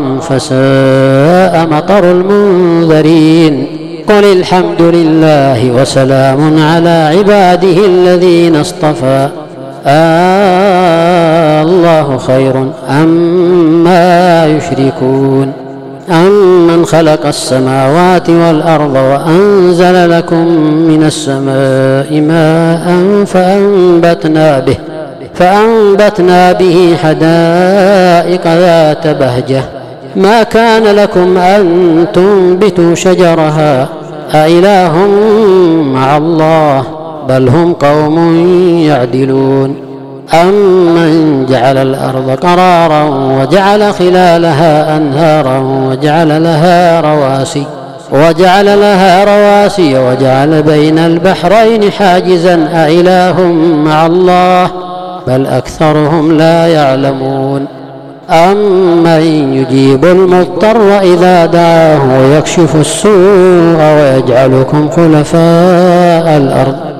فساء مطر المنذرين. قل الحمد لله وسلام على عباده الذين اصطفى الله خير أما يشركون. أمن خلق السماوات والأرض وأنزل لكم من السماء ماء فأنبتنا به حدائق ذات بهجة ما كان لكم أن تنبتوا شجرها أإله مع الله بل هم قوم يعدلون. أمن جعل الأرض قرارا وجعل خلالها أنهارا وجعل لها رواسي وجعل بين البحرين حاجزا أإله مع الله بل أكثرهم لا يعلمون. أمن يجيب المضطر إذا دعاه ويكشف السوء ويجعلكم خلفاء الأرض